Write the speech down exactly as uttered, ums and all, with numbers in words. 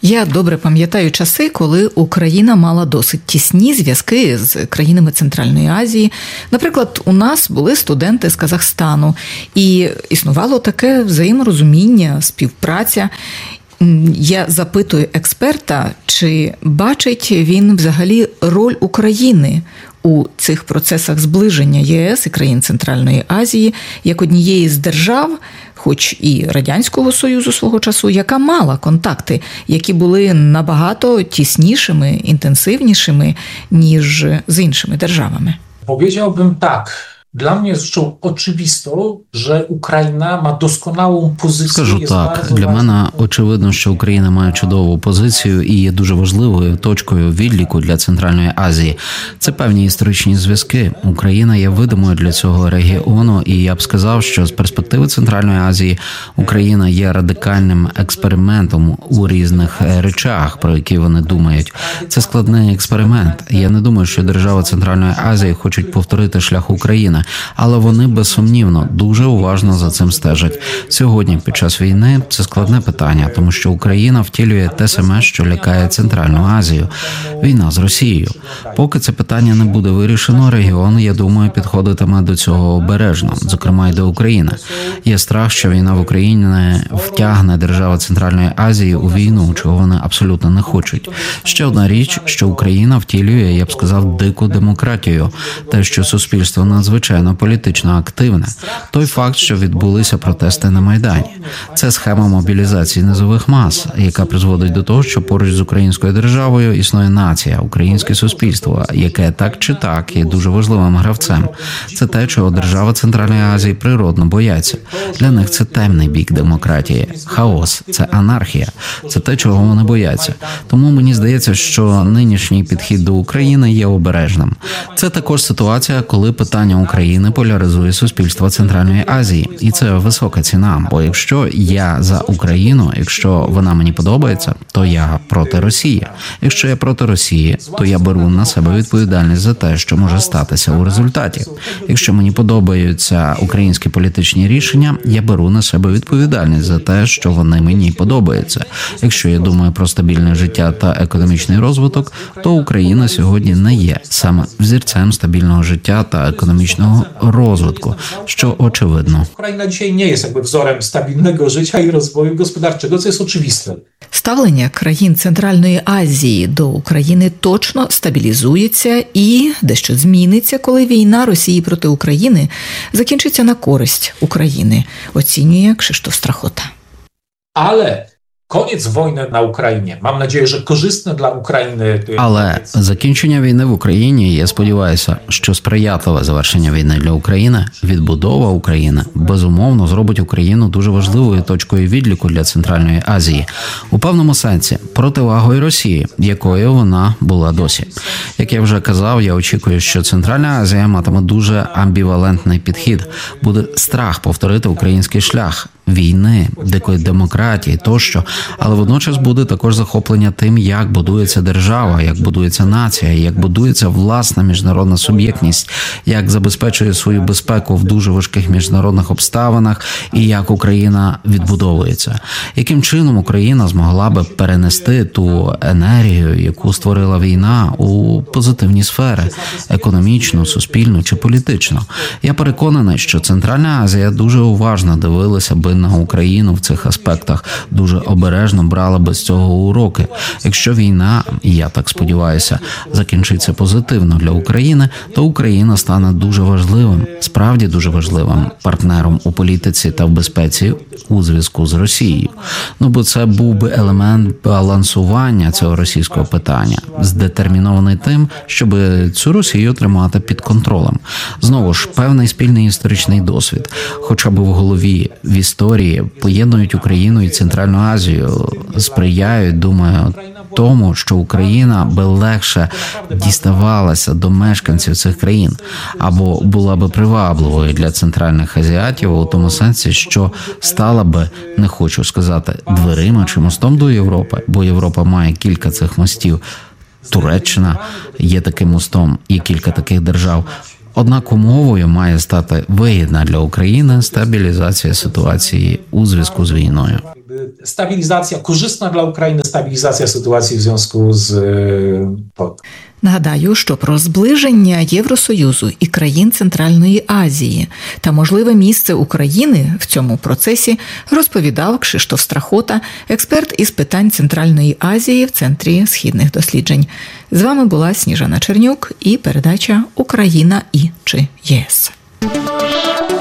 Я добре пам'ятаю часи, коли Україна мала досить тісні зв'язки з країнами Центральної Азії. Наприклад, у нас були студенти з Казахстану, і існувало таке взаєморозуміння, співпраця. Я запитую експерта, чи бачить він взагалі роль України у цих процесах зближення ЄС і країн Центральної Азії як однієї з держав, хоч і Радянського Союзу свого часу, яка мала контакти, які були набагато тіснішими, інтенсивнішими, ніж з іншими державами. Powiedziałbym tak. Dla mnie jest rzeczą oczywistą, że Ukraina ma doskonałą pozycję. Скажу так, для мене очевидно, що Україна має чудову позицію і є дуже важливою точкою відліку для Центральної Азії. Це певні історичні зв'язки. Україна є видимою для цього регіону, і я б сказав, що з перспективи Центральної Азії Україна є радикальним експериментом у різних речах, про які вони думають. Це складний експеримент. Я не думаю, що держави Центральної Азії хочуть повторити шлях України. Але вони, безсумнівно, дуже уважно за цим стежать. Сьогодні, під час війни, це складне питання, тому що Україна втілює те саме, що лякає Центральну Азію – війна з Росією. Поки це питання не буде вирішено, регіон, я думаю, підходитиме до цього обережно, зокрема й до України. Є страх, що війна в Україні втягне держави Центральної Азії у війну, чого вони абсолютно не хочуть. Ще одна річ, що Україна втілює, я б сказав, дику демократію. Те, що суспільство надзвичайно політично активне. Той факт, що відбулися протести на Майдані. Це схема мобілізації низових мас, яка призводить до того, що поруч з українською державою існує нація, українське суспільство, яке так чи так є дуже важливим гравцем. Це те, чого держава Центральної Азії природно бояться. Для них це темний бік демократії. Хаос – це анархія. Це те, чого вони бояться. Тому мені здається, що нинішній підхід до України є обережним. Це також ситуація, коли питання України України поляризує суспільство Центральної Азії. І це висока ціна, бо якщо я за Україну, якщо вона мені подобається, то я проти Росії. Якщо я проти Росії, то я беру на себе відповідальність за те, що може статися у результаті. Якщо мені подобаються українські політичні рішення, я беру на себе відповідальність за те, що вони мені подобаються. Якщо я думаю про стабільне життя та економічний розвиток, то Україна сьогодні не є саме взірцем стабільного життя та економічного розвитку, що очевидно. Україна dzisiaj nie jest jakby wzorem stabilnego życia i rozwoju gospodarczego, co jest oczywiste. Ставлення країн Центральної Азії до України точно стабілізується і дещо зміниться, коли війна Росії проти України закінчиться на користь України, оцінює Krzysztof Strachota. Але koniec wojny na Ukrainie. Mam nadzieję, że korzystne dla Ukrainy. Але закінчення війни в Україні, я сподіваюся, що сприятливе завершення війни для України, відбудова України, безумовно, зробить Україну дуже важливою точкою відліку для Центральної Азії. У певному сенсі противагою Росії, якою вона була досі. Як я вже казав, я очікую, що Центральна Азія матиме дуже амбівалентний підхід. Буде страх повторити український шлях війни, дикої демократії тощо, але водночас буде також захоплення тим, як будується держава, як будується нація, як будується власна міжнародна суб'єктність, як забезпечує свою безпеку в дуже важких міжнародних обставинах і як Україна відбудовується. Яким чином Україна змогла би перенести ту енергію, яку створила війна, у позитивні сфери – економічну, суспільну чи політичну. Я переконаний, що Центральна Азія дуже уважно дивилася би на Україну в цих аспектах, дуже обережно брала би з цього уроки. Якщо війна, і я так сподіваюся, закінчиться позитивно для України, то Україна стане дуже важливим, справді дуже важливим партнером у політиці та в безпеці у зв'язку з Росією. Ну, бо це був би елемент балансування цього російського питання, здетермінований тим, щоб цю Росію тримати під контролем. Знову ж, певний спільний історичний досвід, хоча б в голові, в історії, поєднують Україну і Центральну Азію, сприяють, думаю, тому, що Україна би легше діставалася до мешканців цих країн, або була би привабливою для центральних азіатів у тому сенсі, що стала би, не хочу сказати, дверима чи мостом до Європи, бо Європа має кілька цих мостів. Туреччина є таким мостом, і кілька таких держав. Однак умовою має стати вигідна для України стабілізація ситуації у зв'язку з війною. stabilizacja, korzystna dla України stabilizacja ситуації в зв'язку з так. Нагадаю, що про зближення Євросоюзу і країн Центральної Азії та можливе місце України в цьому процесі розповідав Кшиштоф Страхота, експерт із питань Центральної Азії в Центрі східних досліджень. З вами була Сніжана Чернюк і передача «Україна і чи ЄС».